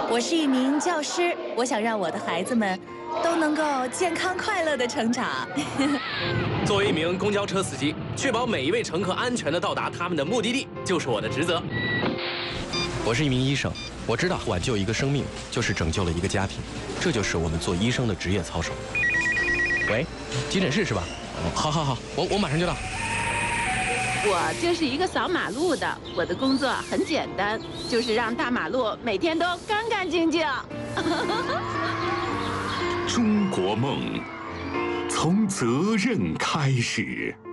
我是一名教师，我想让我的孩子们都能够健康快乐的成长。 作为一名公交车司机，确保每一位乘客安全地到达他们的目的地，就是我的职责。 我是一名医生，我知道挽救一个生命就是拯救了一个家庭，这就是我们做医生的职业操守。喂，急诊室是吧？好，我马上就到。 我就是一个扫马路的，我的工作很简单，就是让大马路每天都干干净净。 中国梦，从责任开始。